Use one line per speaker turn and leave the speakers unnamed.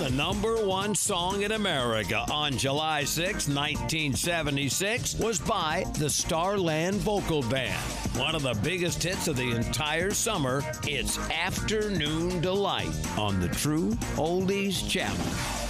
The #1 song in America on July 6, 1976 was by the Starland Vocal Band. One of the biggest hits of the entire summer, it's Afternoon Delight on the True Oldies Channel.